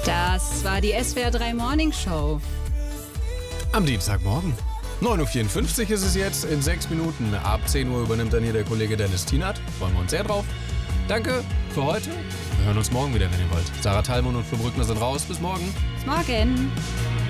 Das war die SWR 3 Morning Show. Am Dienstagmorgen. 9.54 Uhr ist es jetzt. In 6 Minuten ab 10 Uhr übernimmt dann hier der Kollege Dennis Tienert. Freuen wir uns sehr drauf. Danke für heute. Wir hören uns morgen wieder, wenn ihr wollt. Sarah Thalmann und Flo Brückner sind raus. Bis morgen. Bis morgen.